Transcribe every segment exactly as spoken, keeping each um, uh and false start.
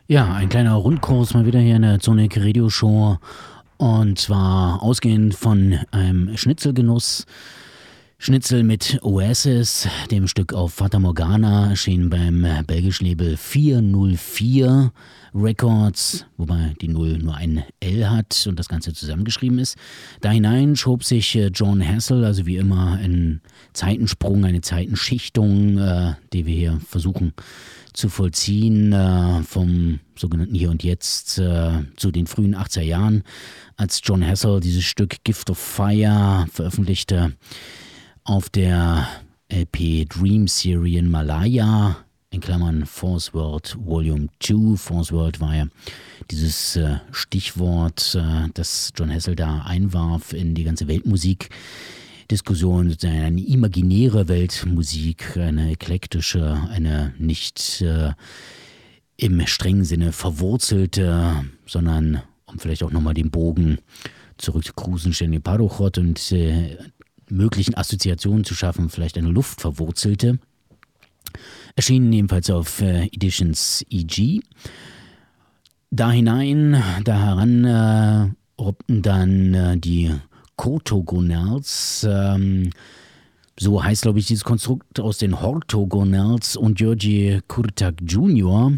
Ja, ein kleiner Rundkurs mal wieder hier in der Sonic Radio Show. Und zwar ausgehend von einem Schnitzelgenuss. Schnitzel mit Oasis, dem Stück auf Fata Morgana, erschien beim belgischen Label vier null vier Records, wobei die Null nur ein L hat und das Ganze zusammengeschrieben ist. Da hinein schob sich Jon Hassell, also wie immer ein Zeitensprung, eine Zeitenschichtung, äh, die wir hier versuchen zu vollziehen, äh, vom sogenannten Hier und Jetzt äh, zu den frühen achtziger Jahren, als Jon Hassell dieses Stück Gift of Fire veröffentlichte auf der L P Dream Serie in Malaya, in Klammern Force World Volume zwei. Force World war ja dieses äh, Stichwort, äh, das Jon Hassell da einwarf in die ganze Weltmusikdiskussion, sozusagen eine imaginäre Weltmusik, eine eklektische, eine nicht äh, im strengen Sinne verwurzelte, sondern, um vielleicht auch nochmal den Bogen zurück zu Krusen, Stände Parochot und äh, möglichen Assoziationen zu schaffen, vielleicht eine Luft verwurzelte. Erschienen ebenfalls auf äh, Editions E G. Da hinein, da heran äh, robbten dann äh, die Kotogonals, ähm, so heißt glaube ich dieses Konstrukt, aus den Hortogonals und György Kurtak Junior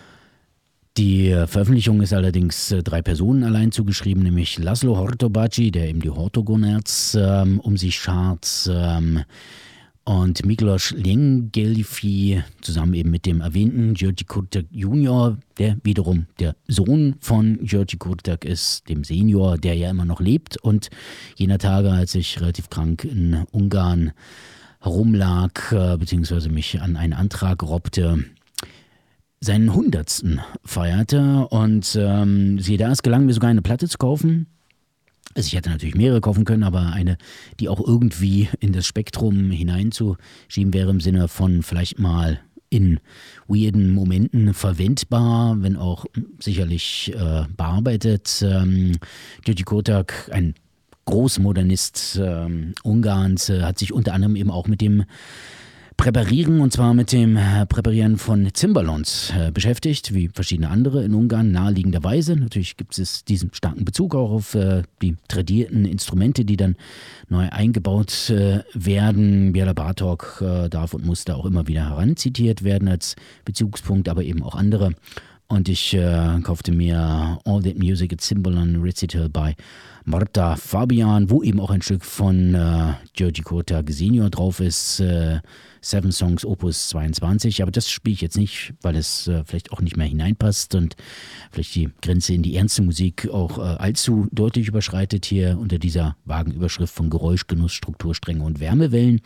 Die Veröffentlichung ist allerdings drei Personen allein zugeschrieben, nämlich Laszlo Hortobágy, der eben die Hortogonals ähm, um sich schart, ähm, und Miklos Lengyelfi zusammen eben mit dem erwähnten György Kurtak Junior, der wiederum der Sohn von György Kurtak ist, dem Senior, der ja immer noch lebt und jener Tage, als ich relativ krank in Ungarn herumlag, äh, beziehungsweise mich an einen Antrag robbte, seinen hundertsten feierte und ähm, siehe da, es gelang mir sogar eine Platte zu kaufen. Also ich hätte natürlich mehrere kaufen können, aber eine, die auch irgendwie in das Spektrum hineinzuschieben wäre, im Sinne von vielleicht mal in weirden Momenten verwendbar, wenn auch sicherlich äh, bearbeitet. Ähm, György Kurtak, ein Großmodernist ähm, Ungarns, äh, hat sich unter anderem eben auch mit dem Präparieren, und zwar mit dem Präparieren von Cimbalons äh, beschäftigt, wie verschiedene andere in Ungarn, naheliegenderweise. Natürlich gibt es diesen starken Bezug auch auf äh, die tradierten Instrumente, die dann neu eingebaut äh, werden. Béla Bartók äh, darf und muss da auch immer wieder heranzitiert werden als Bezugspunkt, aber eben auch andere. Und ich äh, kaufte mir All That Music at Cimbalom Recital bei Marta Fabian, wo eben auch ein Stück von äh, György Kurtak Senior drauf ist, äh, Seven Songs Opus zweiundzwanzig, aber das spiele ich jetzt nicht, weil es äh, vielleicht auch nicht mehr hineinpasst und vielleicht die Grenze in die ernste Musik auch äh, allzu deutlich überschreitet hier unter dieser vagen Überschrift von Geräuschgenuss, Strukturstränge und Wärmewellen.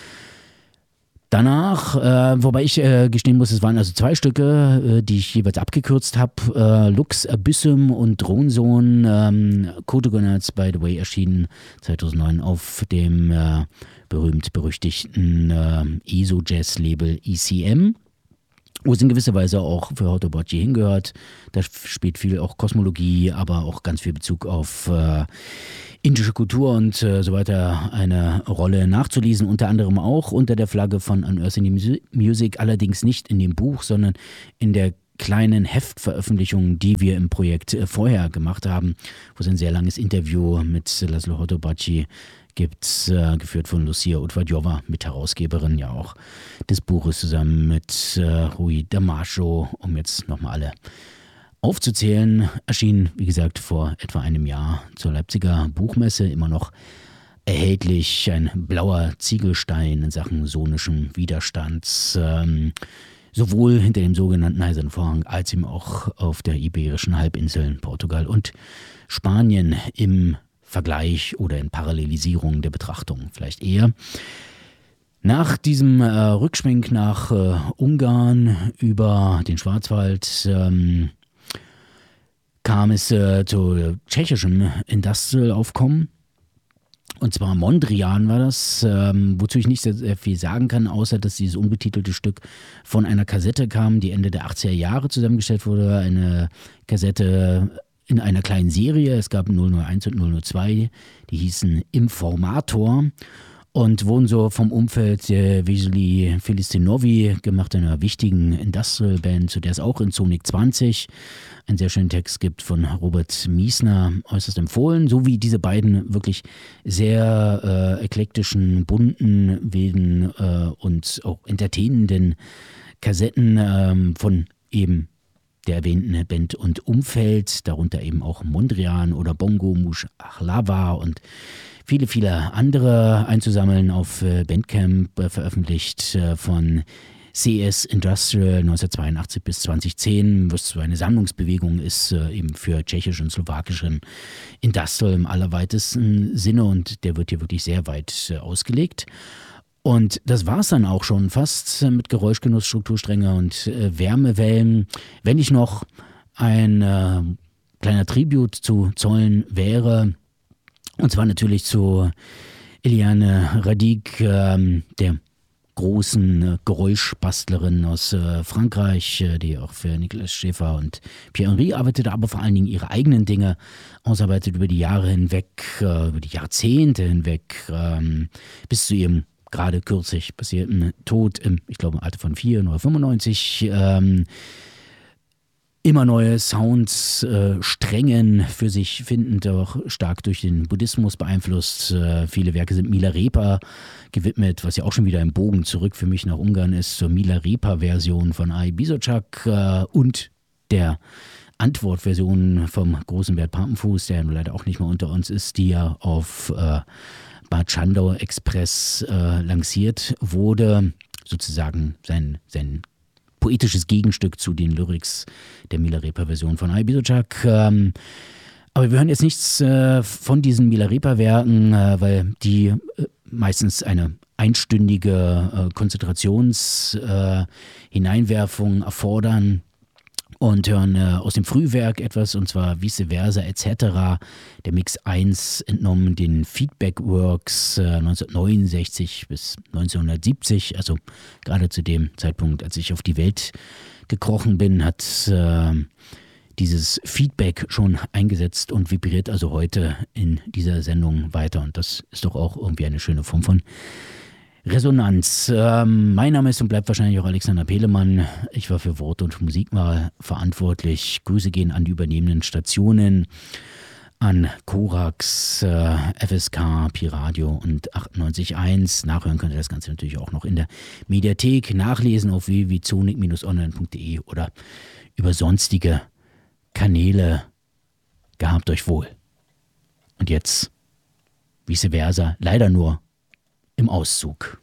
Danach, äh, wobei ich äh, gestehen muss, es waren also zwei Stücke, äh, die ich jeweils abgekürzt habe. Äh, Lux Abyssum und Drohnensohn, ähm, Kotogonals, by the way, erschienen zweitausendneun auf dem äh, berühmt-berüchtigten äh, E S O-Jazz-Label E C M, wo es in gewisser Weise auch für Hortobágy hingehört. Da spielt viel auch Kosmologie, aber auch ganz viel Bezug auf äh, indische Kultur und äh, so weiter eine Rolle nachzulesen, unter anderem auch unter der Flagge von Unearthly Music, allerdings nicht in dem Buch, sondern in der kleinen Heftveröffentlichung, die wir im Projekt äh, vorher gemacht haben, wo es ein sehr langes Interview mit Laszlo Hortobágy gibt, äh, geführt von Lucia Udvarjova, Mitherausgeberin ja auch des Buches, zusammen mit äh, Rui Damasio, um jetzt nochmal alle aufzuzählen. Erschien, wie gesagt, vor etwa einem Jahr zur Leipziger Buchmesse, immer noch erhältlich, ein blauer Ziegelstein in Sachen sonischen Widerstands, ähm, sowohl hinter dem sogenannten Eisernen Vorhang als eben auch auf der Iberischen Halbinsel in Portugal und Spanien im Vergleich oder in Parallelisierung der Betrachtung vielleicht eher. Nach diesem äh, Rückschwenk nach äh, Ungarn über den Schwarzwald ähm, kam es äh, zu tschechischem Industrial-Aufkommen. Und zwar Mondrian war das, ähm, wozu ich nicht sehr, sehr viel sagen kann, außer dass dieses unbetitelte Stück von einer Kassette kam, die Ende der achtziger Jahre zusammengestellt wurde. Eine Kassette in einer kleinen Serie. Es gab null null eins und null null zwei, die hießen Informator. und wurden so vom Umfeld äh, Vesely Filistinovi gemacht, einer wichtigen Industrial-Band, zu der es auch in Sonic zwanzig einen sehr schönen Text gibt von Robert Miesner, äußerst empfohlen, sowie diese beiden wirklich sehr äh, eklektischen, bunten, wilden äh, und auch entertainenden Kassetten ähm, von eben der erwähnten Band und Umfeld, darunter eben auch Mondrian oder Bongo Mush Achlava und viele, viele andere einzusammeln auf Bandcamp, äh, veröffentlicht äh, von C S Industrial neunzehnhundertzweiundachtzig bis zweitausendzehn, was so eine Sammlungsbewegung ist, äh, eben für tschechisch und slowakischen Industrial im allerweitesten Sinne, und der wird hier wirklich sehr weit äh, ausgelegt. Und das war es dann auch schon fast mit Geräuschgenuss, Strukturstränge und äh, Wärmewellen. Wenn ich noch ein äh, kleiner Tribut zu zollen wäre, und zwar natürlich zu Eliane Radic, äh, der großen äh, Geräuschbastlerin aus äh, Frankreich, äh, die auch für Nicolas Schäfer und Pierre Henry arbeitet, aber vor allen Dingen ihre eigenen Dinge ausarbeitet über die Jahre hinweg, äh, über die Jahrzehnte hinweg, ähm, bis zu ihrem gerade kürzlich passierten Tod im, ich glaube, im Alter von vierundfünfundneunzig, ähm, immer neue Sounds, äh, Strängen für sich findend, auch stark durch den Buddhismus beeinflusst. Äh, viele Werke sind Milarepa gewidmet, was ja auch schon wieder ein Bogen zurück für mich nach Ungarn ist, zur Milarepa-Version von Ai Bisocak äh, und der Antwortversion vom großen Bert Papenfuß, der leider auch nicht mehr unter uns ist, die ja auf äh, Bad Schandau Express äh, lanciert wurde, sozusagen sein, sein poetisches Gegenstück zu den Lyrics der Milarepa-Version von Ai Bisocak. Ähm, aber wir hören jetzt nichts äh, von diesen Milarepa-Werken, äh, weil die äh, meistens eine einstündige äh, Konzentrations-Hineinwerfung äh, erfordern, und hören äh, aus dem Frühwerk etwas, und zwar Vice Versa et cetera, der Mix eins, entnommen den Feedback Works äh, neunzehnhundertneunundsechzig bis neunzehnhundertsiebzig, also gerade zu dem Zeitpunkt, als ich auf die Welt gekrochen bin, hat äh, dieses Feedback schon eingesetzt und vibriert also heute in dieser Sendung weiter, und das ist doch auch irgendwie eine schöne Form von Resonanz. Ähm, mein Name ist und bleibt wahrscheinlich auch Alexander Pehlemann. Ich war für Wort- und Musikwahl verantwortlich. Grüße gehen an die übernehmenden Stationen, an Korax, äh, F S K, Pi-Radio und achtundneunzig Komma eins. Nachhören könnt ihr das Ganze natürlich auch noch in der Mediathek, nachlesen auf w w w punkt sonic Bindestrich online punkt de oder über sonstige Kanäle. Gehabt euch wohl. Und jetzt vice versa, leider nur im Auszug.